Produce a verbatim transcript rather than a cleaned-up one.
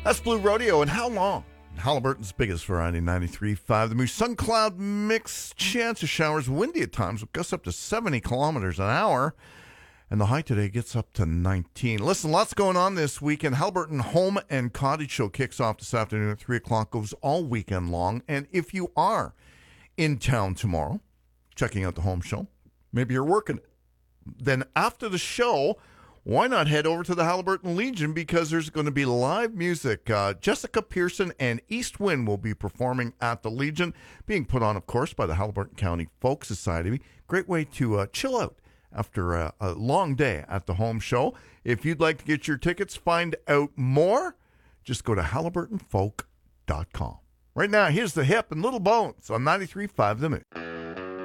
That's Blue Rodeo, and how long? Halliburton's biggest variety, ninety-three point five. The Moose Sun Cloud mix, chance of showers, windy at times, with gusts up to seventy kilometers an hour. And the high today gets up to nineteen. Listen, lots going on this weekend. Halliburton Home and Cottage Show kicks off this afternoon at three o'clock, goes all weekend long. And if you are in town tomorrow, checking out the home show, maybe you're working, then after the show, why not head over to the Halliburton Legion, because there's going to be live music. Uh, Jessica Pearson and East Wind will be performing at the Legion, being put on, of course, by the Halliburton County Folk Society. Great way to uh, chill out after a, a long day at the home show. If you'd like to get your tickets, find out more, just go to halliburton folk dot com. Right now, here's the Hip and Little Bones on ninety-three point five The Moose.